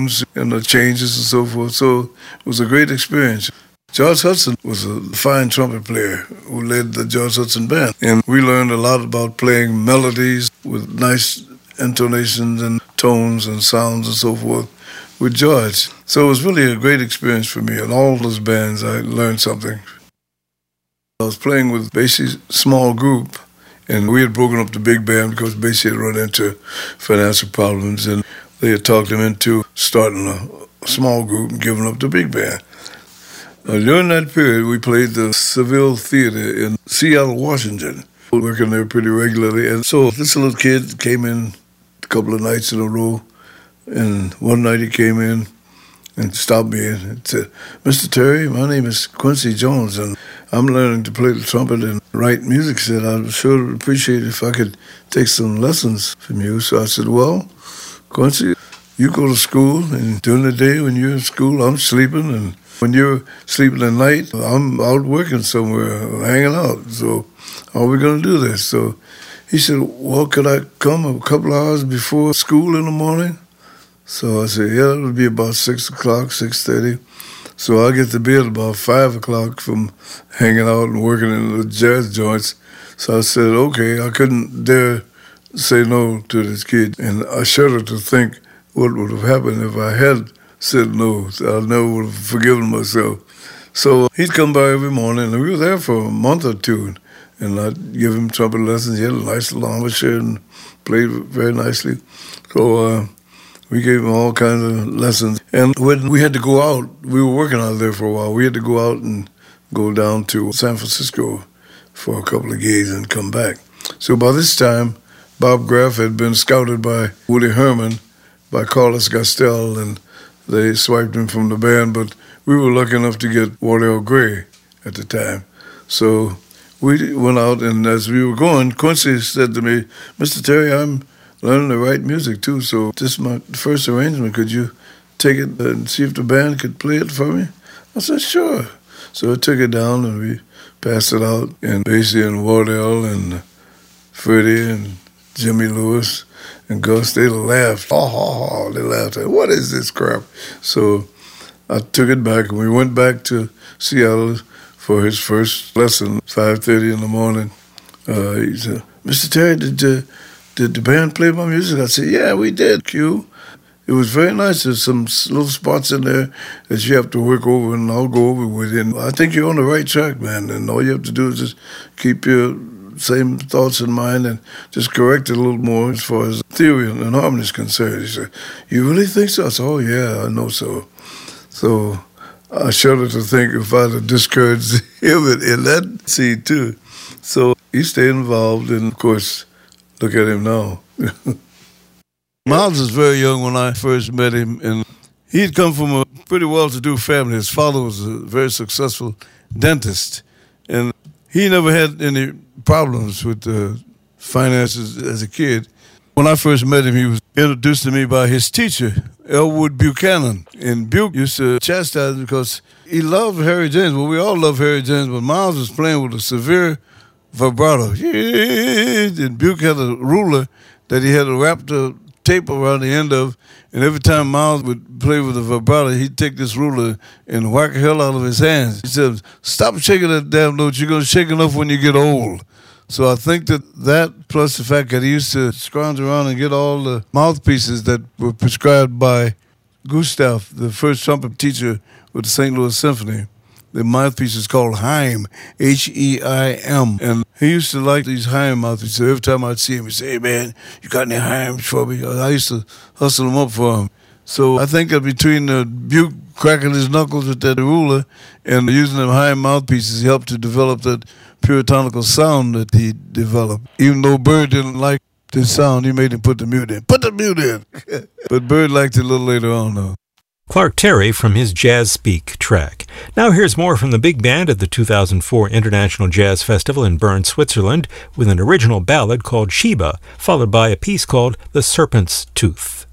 rhythms and the changes and so forth. So it was a great experience. George Hudson was a fine trumpet player who led the George Hudson Band. And we learned a lot about playing melodies with nice intonations and tones and sounds and so forth with George. So it was really a great experience for me. In all those bands, I learned something. I was playing with Basie's small group, and we had broken up the big band because Basie had run into financial problems, and they had talked him into starting a small group and giving up the big band. During that period, we played the Seville Theater in Seattle, Washington, working there pretty regularly. And so this little kid came in a couple of nights in a row, and one night he came in and stopped me and said, "Mr. Terry, my name is Quincy Jones, and I'm learning to play the trumpet and write music." He said, "I'd sure appreciate it if I could take some lessons from you." So I said, "Well, Quincy, you go to school, and during the day when you're in school, I'm sleeping, and when you're sleeping at night, I'm out working somewhere, hanging out. So how are we going to do this?" So he said, "Well, could I come a couple hours before school in the morning?" So I said, "Yeah, it'll be about 6 o'clock, 6:30. So I get to bed about 5 o'clock from hanging out and working in the jazz joints." So I said, okay, I couldn't dare say no to this kid. And I shudder to think what would have happened if I had said no. I never would have forgiven myself. So he'd come by every morning, and we were there for a month or two. And I'd give him trumpet lessons. He had a nice little embouchure and played very nicely. So we gave him all kinds of lessons. And when we had to go out, we were working out there for a while. We had to go out and go down to San Francisco for a couple of gigs and come back. So by this time, Bob Graff had been scouted by Woody Herman, by Carlos Gastel, and they swiped him from the band. But we were lucky enough to get Wardell Gray at the time. So we went out, and as we were going, Quincy said to me, "Mr. Terry, I'm learning to write music too, so this is my first arrangement. Could you take it and see if the band could play it for me?" I said, "Sure." So I took it down, and we passed it out, and Basie and Wardell and Freddie and Jimmy Lewis and Gus, they laughed. They laughed. "What is this crap?" So I took it back, and we went back to Seattle for his first lesson, 5:30 in the morning. He said, "Mr. Terry, did the band play my music?" I said, "Yeah, we did, Q. It was very nice. There's some little spots in there that you have to work over, and I'll go over with you. And I think you're on the right track, man. And all you have to do is just keep your same thoughts in mind and just correct it a little more as far as theory and harmony is concerned." He said, "You really think so?" I said, "Oh, yeah, I know so." So I shudder to think if I'd have discouraged him in that scene, too. So he stayed involved, and, of course, look at him now. Miles was very young when I first met him, and he'd come from a pretty well-to-do family. His father was a very successful dentist, and he never had any problems with finances as a kid. When I first met him, he was introduced to me by his teacher, Elwood Buchanan. And Buke used to chastise him because he loved Harry James. Well, we all love Harry James, but Miles was playing with a severe vibrato. And Buke had a ruler that he had to wrap the tape around the end of, and every time Miles would play with the vibrato, he'd take this ruler and whack the hell out of his hands. He said, "Stop shaking that damn note. You're going to shake enough when you get old." So I think that plus the fact that he used to scrounge around and get all the mouthpieces that were prescribed by Gustav, the first trumpet teacher with the St. Louis Symphony. The mouthpiece is called Haim, H-E-I-M. And he used to like these Haim mouthpieces. So every time I'd see him, he'd say, "Hey, man, you got any Haims for me?" I used to hustle them up for him. So I think that between Buke cracking his knuckles with that ruler and using them Haim mouthpieces, he helped to develop that puritanical sound that he developed. Even though Bird didn't like this sound, he made him put the mute in. Put the mute in! But Bird liked it a little later on, though. Clark Terry from his Jazz Speak track. Now here's more from the big band at the 2004 International Jazz Festival in Bern, Switzerland, with an original ballad called Sheba, followed by a piece called The Serpent's Tooth.